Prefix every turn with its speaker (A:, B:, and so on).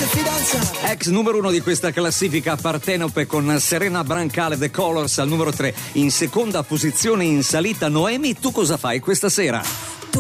A: si è fidanzata.
B: Ex numero 1 di questa classifica, Partenope con Serena Brancale, The Colors al numero 3. In seconda posizione in salita, Noemi, tu cosa fai questa sera?